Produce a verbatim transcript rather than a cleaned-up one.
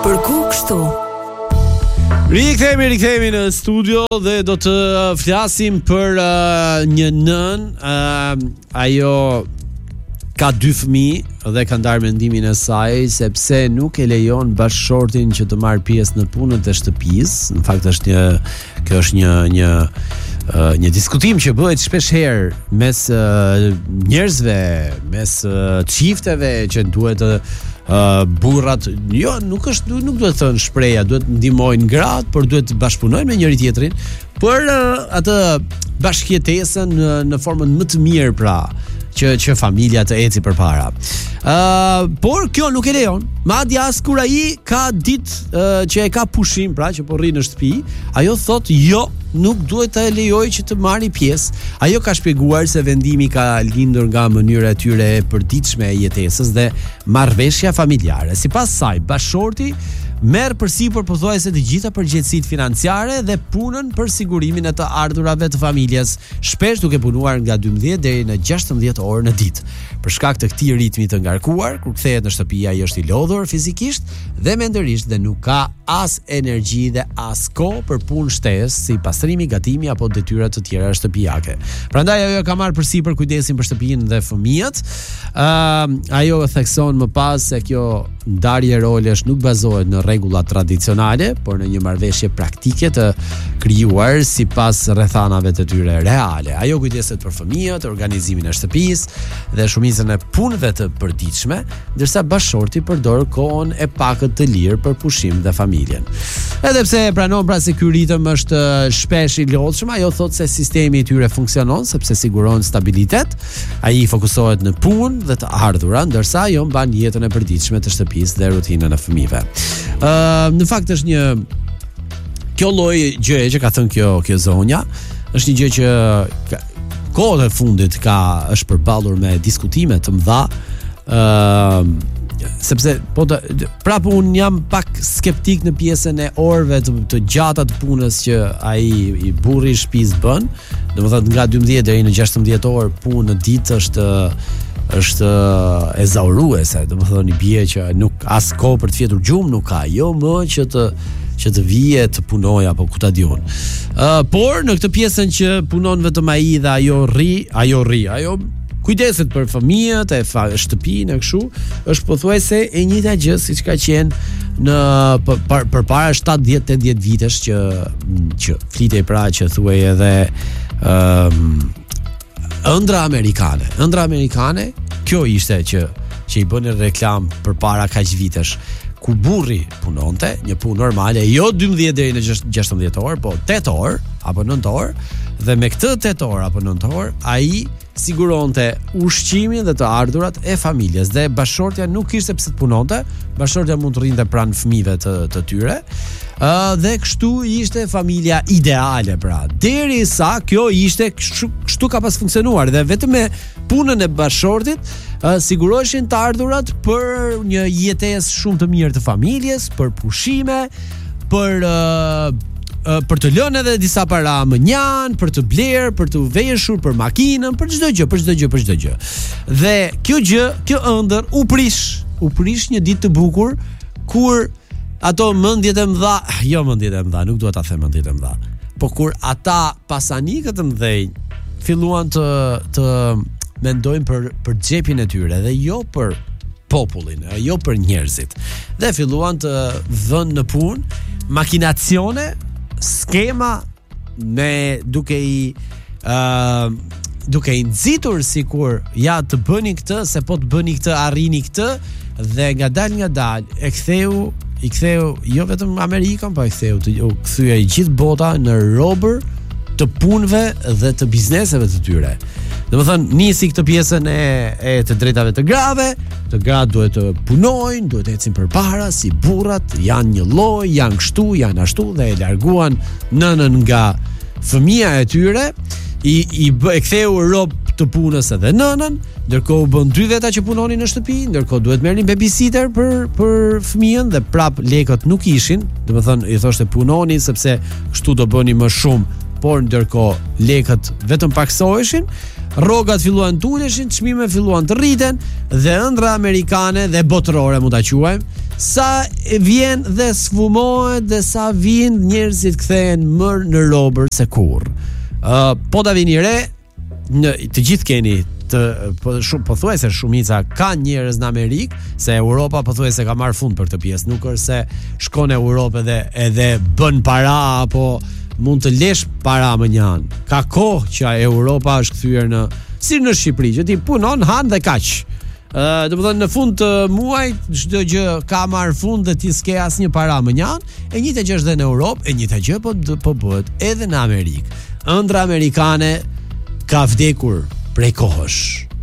Për ku kështu? Rikthehemi, rikthehemi në studio dhe do të flasim për uh, një nën, uh, ajo ka dy fëmijë dhe ka ndarë mendimin e saj sepse nuk e lejon bashkëshortin që të marrë pjesë në punën e shtëpisë. Në fakt është një kjo është një një uh, një diskutim që bëhet shpesh herë mes uh, njerëzve, mes uh, çifteve që duhet të Uh, burrat, jo, nuk është nuk duhet të thënë shpreha, duhet ndihmojnë gratë, por duhet të bashkëpunojnë me njëri tjetrin për uh, atë bashkëjetesën në, në formën më të mirë, pra që që familja të eci përpara. Uh, por kjo nuk e lejon. Madje as kur ai ka ditë uh, që e ka pushim, pra që po rri në shtëpi, ajo thotë jo, nuk duhet të lejoj që të marri pjesë. Ajo ka shpjeguar se vendimi ka lindur nga mënyra e tyre e përditshme e jetesës dhe marrëveshja familjare. Sipas saj, bashkëshorti merr përsipër pothuajse të gjitha përgjegjësitë financiare dhe punën për sigurimin e të ardhurave të familjes, shpesh duke punuar nga dymbëdhjetë deri në gjashtëmbëdhjetë orë në ditë. Për shkak të këtij ritmi të ngarkuar, kur kthehet në shtëpi ai është i lodhur fizikisht dhe mendërisht dhe nuk ka as energji dhe as kohë për punë shtesë si pastrimi, gatimi apo detyra të tjera shtëpiake. Prandaj ajo ka marrë përsipër kujdesin për shtëpinë dhe fëmijët. Ë uh, ajo thekson më pas se kjo ndarje rolesh nuk bazohet në rregulla tradicionale, por në një marrëveshje praktike të krijuar sipas rrethanave të tyre reale. Ajo kujdeset për fëmijët, organizimin e shtëpisë dhe shumicën e punëve të përditshme, ndërsa bashkëshorti përdor kohën e pakët të lirë për pushim dhe familjen. Edhe pse pranon pra se ky ritëm është shpesh i lodhshëm, ajo thotë se sistemi i tyre funksionon sepse siguron stabilitet. Ai fokusohet në punë dhe të ardhura, ndërsa ajo mban jetën e përditshme të shtëpisë dhe rutinën e fëmijëve. Ë, uh, në fakt është një kjo lloj gjëje që ka thënë kjo kjo zonja, është një gjë që ka, kohët e fundit ka është përballur me diskutime të mëdha, ë uh, sepse po të, prapë un jam pak skeptik në pjesën e orëve të, të gjata të punës që ai i burri i shtëpisë bën. Domethënë nga dymbëdhjetë deri në gjashtëmbëdhjetë orë punë në ditë është është ezauruese, domethënë i bie që nuk as kohë për të fjetur gjumë nuk ka, jo më që të që të vije të punoj apo ku ta diun. Uh, por në këtë pjesën që punon vetëm ai dhe ajo rri, ajo rri, ajo kujdeset për fëmijët, e fa, shtëpinë e kështu, është pothuajse e njëjta gjë siç ka qenë në për përpara shtatëdhjetë tetëdhjetë vitesh që që flitej pra që thuaj edhe ëm um, ëndra amerikane. Ëndra amerikane, kjo ishte që që i bënë reklam përpara kaq vitesh, ku burri punonte një punë normale, jo dymbëdhjetë deri në gjashtëmbëdhjetë orë, po tetë orë apo nëntë orë, dhe me këtë tetë orë apo nëntë orë ai siguronte ushqimin dhe të ardhurat e familjes dhe bashkëshortja nuk kishte pse të punonte, bashkëshortja mund të rrinte pranë fëmijëve të, të tyre, uh, dhe kështu ishte familja ideale pra. Derisa kjo ishte kështu, kështu ka pas funksionuar dhe vetëm me punën e bashkëshortit uh, siguroheshin të ardhurat për një jetesë shumë të mirë të familjes, për pushime, për uh, për të lënë edhe disa para mënjan, për të blerë, për të veshur, për makinën, për çdo gjë, për çdo gjë, për çdo gjë. Dhe kjo gjë, kjo ëndër u prish, u prish një ditë të bukur kur ato mendjet e mëdha, jo mendjet e mëdha, nuk dua ta them mendjet e mëdha, po kur ata pasanikët e mëdhenj filluan të të mendojnë për për xhepin e tyre dhe jo për popullin, jo për njerëzit. Dhe filluan të vënë në punë makinacione, skema me duke i uh, duke i nxitur sikur ja të bëni këtë, se po të bëni këtë arrini këtë, dhe ngadal ngadal e ktheu i ktheu jo vetëm Amerikën, po e ktheu të u kthye gjithë bota në robër të punëve dhe të bizneseve të tyre. Domethënë nisi këtë pjesën e, e të drejtave të grave, të gratë duhet të punojnë, duhet të ecin përpara si burrat, janë një lloj, janë kështu, janë ashtu dhe e larguan nënën nga fëmia e tyre, i i bë, e ktheu rob të punës edhe nënën, ndërkohë u bën dy veta që punonin në shtëpi, ndërkohë duhet merrnin babysitter për për fëmijën dhe prap lekët nuk ishin, domethënë i thoshte punoni sepse kështu do bëni më shumë, por ndërkohë lekët vetëm paksoheshin. Rrogat filluan të uleshin, çmimet filluan të rriten dhe ëndra amerikane dhe botërore mund ta quajmë sa vjen dhe sfumohet dhe sa vjen njerëzit kthehen më në robër se kurr. Uh, po ta vini re, në të gjithë keni të po shumë pothuajse shumica ka njerëz në Amerikë, se Europa pothuajse ka marrë fund për këtë pjesë, nuk është se shkon në Europë edhe edhe bën para apo mund të lesh para më një anë. Ka kohë që Europa është kthyer në si në Shqipëri, që ti punon, han dhe kaq. Uh, do të thonë në fund të muajit çdo gjë ka marr fund dhe ti s'ke asnjë para më një anë. E njëjta gjë është edhe në Europë, e njëjta gjë po po bëhet edhe në Amerikë. Ëndra amerikane ka vdekur prej kohësh.